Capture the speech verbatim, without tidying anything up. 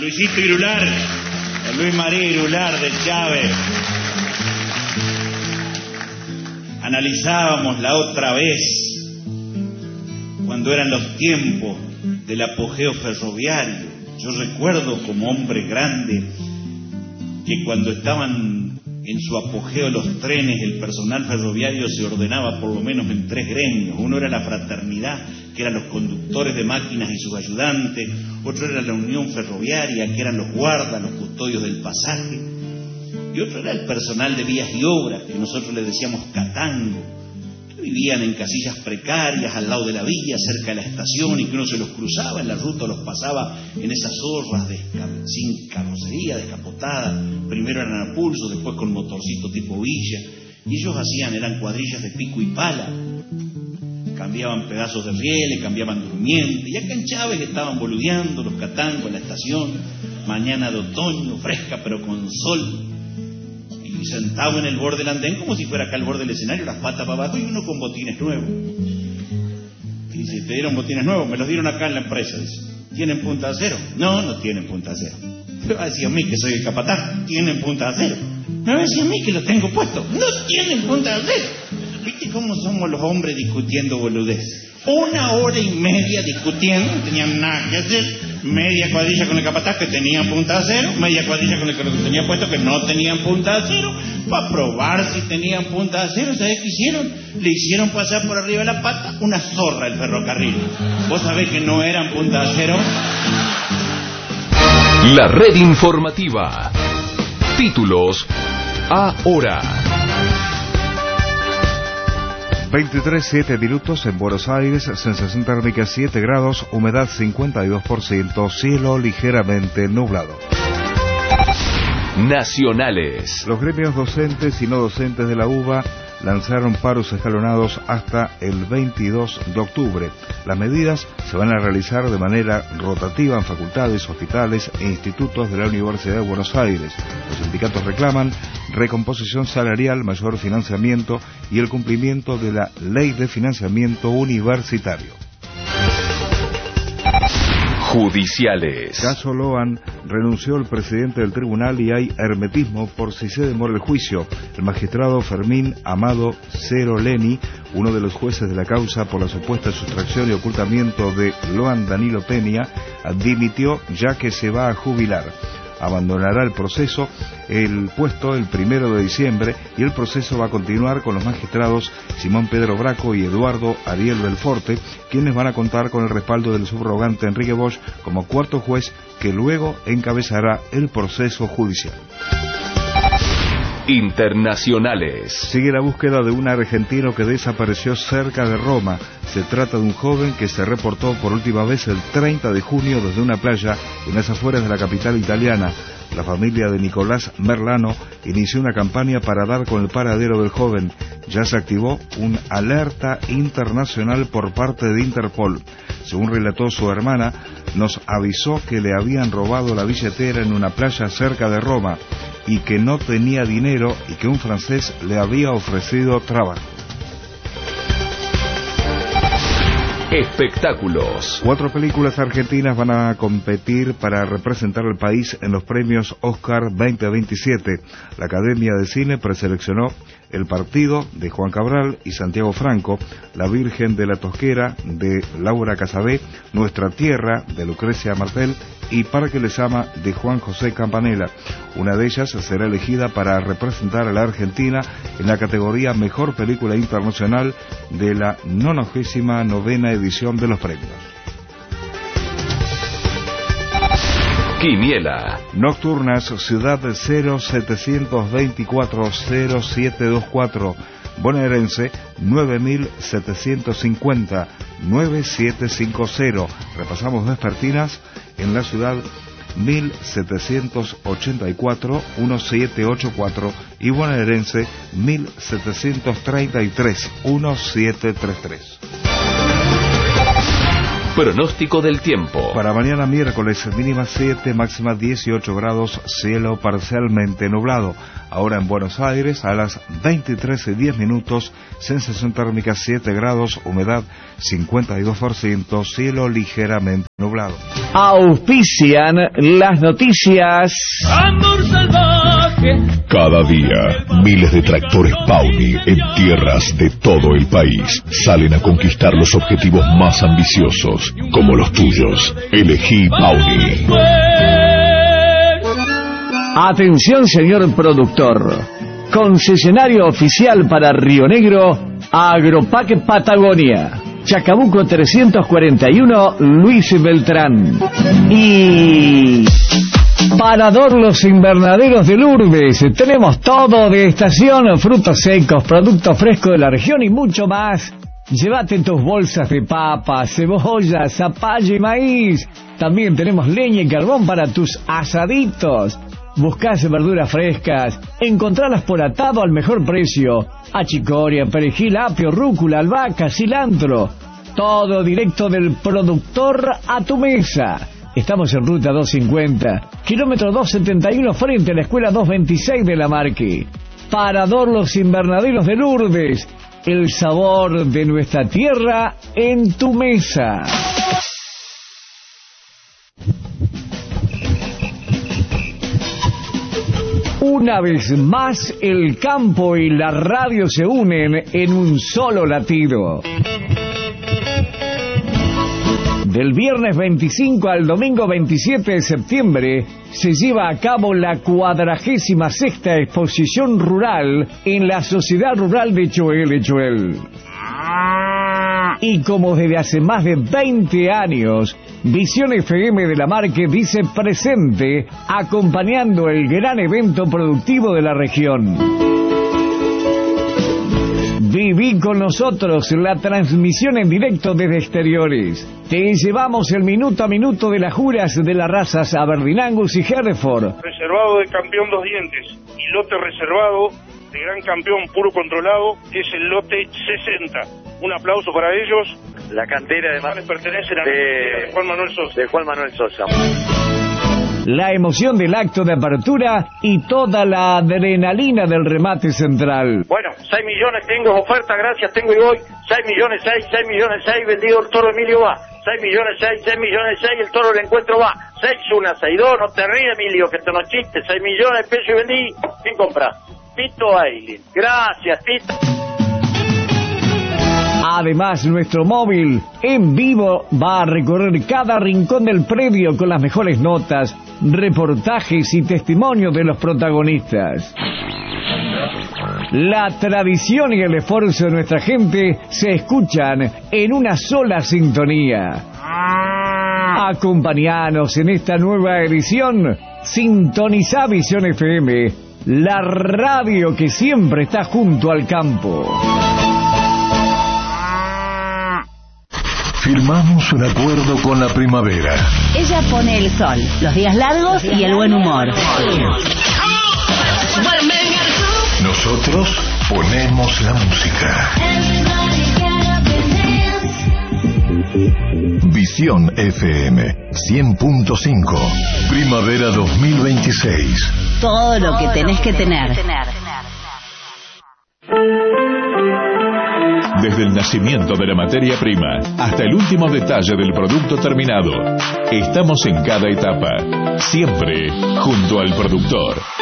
Luisito Irular, don Luis María Irular de Chávez. Analizábamos la otra vez cuando eran los tiempos del apogeo ferroviario. Yo recuerdo como hombre grande que cuando estaban en su apogeo los trenes, el personal ferroviario se ordenaba por lo menos en tres gremios. Uno era la fraternidad, que eran los conductores de máquinas y sus ayudantes. Otro era la unión ferroviaria, que eran los guardas, los custodios del pasaje. Y otro era el personal de vías y obras, que nosotros le decíamos catango, que vivían en casillas precarias al lado de la vía, cerca de la estación, y que uno se los cruzaba en la ruta o los pasaba en esas zorras de, sin carrocería, descapotadas. Primero eran a pulso, después con motorcito tipo villa. Y ellos hacían, eran cuadrillas de pico y pala. Cambiaban pedazos de rieles, cambiaban durmientes. Y acá en Chávez estaban boludeando los catangos en la estación. Mañana de otoño, fresca pero con sol. Y sentado en el borde del andén, como si fuera acá al borde del escenario, las patas para abajo y uno con botines nuevos. Y dice, ¿te dieron botines nuevos? Me los dieron acá en la empresa. Dice, ¿tienen punta de acero? No, no tienen punta de acero. Me va a decir a mí que soy el capataz, ¿tienen punta de acero? Me va a decir a mí que lo tengo puesto, no tienen punta de acero. ¿Viste cómo somos los hombres discutiendo boludez? Una hora y media discutiendo, no tenían nada que hacer. Media cuadrilla con el capataz que tenía punta de acero, media cuadrilla con el que lo tenía puesto que no tenían punta de acero, para probar si tenían punta de acero. ¿Sabés qué hicieron? Le hicieron pasar por arriba de la pata una zorra el ferrocarril. ¿Vos sabés que no eran punta de acero? La red informativa. Títulos ahora. veintitrés, siete minutos en Buenos Aires, sensación térmica siete grados, humedad cincuenta y dos por ciento, cielo ligeramente nublado. Nacionales. Los gremios docentes y no docentes de la U B A lanzaron paros escalonados hasta el veintidós de octubre. Las medidas se van a realizar de manera rotativa en facultades, hospitales e institutos de la Universidad de Buenos Aires. Los sindicatos reclaman recomposición salarial, mayor financiamiento y el cumplimiento de la Ley de Financiamiento Universitario. Judiciales. Caso Loan, renunció el presidente del tribunal y hay hermetismo por si se demora el juicio. El magistrado Fermín Amado Cero Leni, uno de los jueces de la causa por la supuesta sustracción y ocultamiento de Loan Danilo Peña, dimitió ya que se va a jubilar. Abandonará el proceso, el puesto el primero de diciembre, y el proceso va a continuar con los magistrados Simón Pedro Braco y Eduardo Ariel Belforte, quienes van a contar con el respaldo del subrogante Enrique Bosch como cuarto juez que luego encabezará el proceso judicial. Internacionales. Sigue la búsqueda de un argentino que desapareció cerca de Roma. Se trata de un joven que se reportó por última vez el treinta de junio desde una playa en las afueras de la capital italiana. La familia de Nicolás Merlano inició una campaña para dar con el paradero del joven. Ya se activó una alerta internacional por parte de Interpol. Según relató su hermana, nos avisó que le habían robado la billetera en una playa cerca de Roma y que no tenía dinero y que un francés le había ofrecido trabajo. Espectáculos. Cuatro películas argentinas van a competir para representar al país en los premios Oscar veinte veintisiete. La Academia de Cine preseleccionó El Partido de Juan Cabral y Santiago Franco, La Virgen de la Tosquera de Laura Casabé, Nuestra Tierra de Lucrecia Martel y Parque Lezama de Juan José Campanella. Una de ellas será elegida para representar a la Argentina en la categoría Mejor Película Internacional de la nonagésima novena edición de los premios. Quiniela. Nocturnas, Ciudad cero setecientos veinticuatro cero siete veinticuatro, bonaerense nueve mil setecientos cincuenta nueve siete cincuenta. Repasamos vespertinas en la ciudad mil setecientos ochenta y cuatro diecisiete ochenta y cuatro y bonaerense mil setecientos treinta y tres diecisiete treinta y tres. Pronóstico del tiempo. Para mañana miércoles, mínima siete, máxima dieciocho grados, cielo parcialmente nublado. Ahora en Buenos Aires, a las veintitrés y diez minutos, sensación térmica siete grados, humedad cincuenta y dos por ciento, cielo ligeramente nublado. Auspician las noticias. Amor salvaje. Cada día, miles de tractores Pauni en tierras de todo el país salen a conquistar los objetivos más ambiciosos, como los tuyos. Elegí Pauni. Atención, señor productor. Concesionario oficial para Río Negro, Agropac Patagonia. Chacabuco trescientos cuarenta y uno, Luis Beltrán. Y Parador Los Invernaderos de Lourdes. Tenemos todo de estación, frutos secos, productos frescos de la región y mucho más. Llévate tus bolsas de papa, cebolla, zapallo y maíz. También tenemos leña y carbón para tus asaditos. Buscás verduras frescas, encontralas por atado al mejor precio. Achicoria, perejil, apio, rúcula, albahaca, cilantro. Todo directo del productor a tu mesa. Estamos en ruta doscientos cincuenta, kilómetro doscientos setenta y uno, frente a la escuela doscientos veintiséis de La Marque. Parador Los Invernaderos de Lourdes. El sabor de nuestra tierra en tu mesa. Una vez más, el campo y la radio se unen en un solo latido. Del viernes veinticinco al domingo veintisiete de septiembre se lleva a cabo la cuadragésima sexta exposición rural en la Sociedad Rural de Choel de Choel. Y como desde hace más de veinte años, Visión F M de La Marque dice presente, acompañando el gran evento productivo de la región. Viví con nosotros la transmisión en directo desde exteriores. Te llevamos el minuto a minuto de las juras de las razas Aberdeen Angus y Hereford. Reservado de campeón dos dientes y lote reservado de gran campeón puro controlado, que es el lote sesenta. Un aplauso para ellos. La cantera de, les pertenecen a de, de Juan Manuel Sosa. De Juan Manuel Sosa. La emoción del acto de apertura y toda la adrenalina del remate central. Bueno, seis millones tengo oferta, gracias, tengo y voy. seis millones seis, seis millones seis, vendido el toro Emilio va. seis millones seis, seis millones seis, el toro del encuentro va. seis uno, seis dos, no te ríes Emilio, que esto no es chiste. seis millones de pesos y vendí. ¿Quién compra? Tito Aileen. Gracias, Tito. Además, nuestro móvil en vivo va a recorrer cada rincón del predio con las mejores notas, reportajes y testimonios de los protagonistas. La tradición y el esfuerzo de nuestra gente se escuchan en una sola sintonía. Acompáñanos en esta nueva edición. Sintoniza Visión F M, la radio que siempre está junto al campo. Firmamos un acuerdo con la primavera. Ella pone el sol, los días largos y el buen humor. Nosotros ponemos la música. Visión F M cien punto cinco. Primavera dos mil veintiséis. Todo lo que tenés que tener. Desde el nacimiento de la materia prima hasta el último detalle del producto terminado, estamos en cada etapa, siempre junto al productor.